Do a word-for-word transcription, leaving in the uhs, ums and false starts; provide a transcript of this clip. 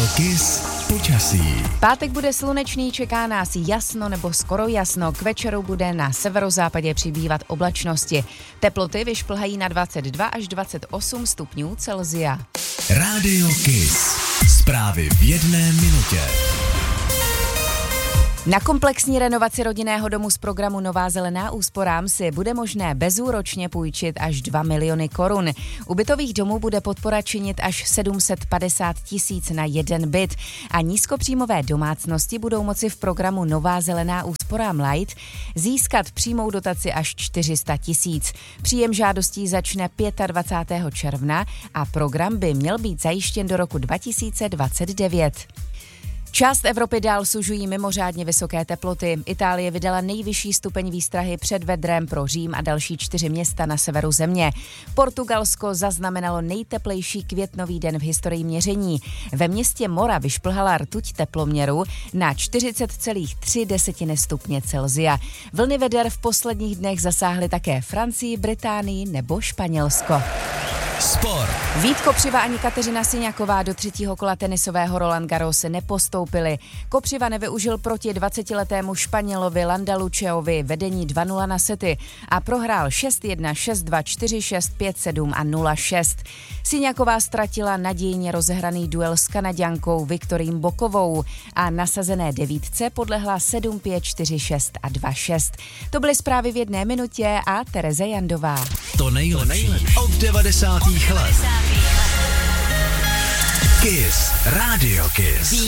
Kiss počasí. Pátek bude slunečný, čeká nás jasno nebo skoro jasno. K večeru bude na severozápadě přibývat oblačnosti. Teploty vyšplhají na dvacet dva až dvacet osm stupňů Celsia. Rádio Kiss. Zprávy v jedné minutě. Na komplexní renovaci rodinného domu z programu Nová zelená úsporám si bude možné bezúročně půjčit až dva miliony korun. U bytových domů bude podpora činit až sedm set padesát tisíc na jeden byt a nízkopříjmové domácnosti budou moci v programu Nová zelená úsporám Light získat přímou dotaci až čtyři sta tisíc. Příjem žádostí začne dvacátého pátého června a program by měl být zajištěn do roku dva tisíce dvacet devět. Část Evropy dál sužují mimořádně vysoké teploty. Itálie vydala nejvyšší stupeň výstrahy před vedrem pro Řím a další čtyři města na severu země. Portugalsko zaznamenalo nejteplejší květnový den v historii měření. Ve městě Mora vyšplhala rtuť teploměru na čtyřicet celá tři stupně Celsia. Vlny veder v posledních dnech zasáhly také Francii, Británii nebo Španělsko. Sport. Vít Kopřiva ani Kateřina Syňaková do třetího kola tenisového Roland Garros nepostoupili. Kopřiva nevyužil proti dvacetiletému Španělovi Landaluceovi vedení dva nula na sety a prohrál šest jedna, šest dva, čtyři šest, pět sedm a nula šest. Syňaková ztratila nadějně rozehraný duel s Kanaďankou Viktorím Bokovou a nasazené devítce podlehla sedm pět, čtyři šest a dva šest. To byly zprávy v jedné minutě a Tereza Jandová. To nejlepší od devadesátých let. Kiss. Rádio Kiss.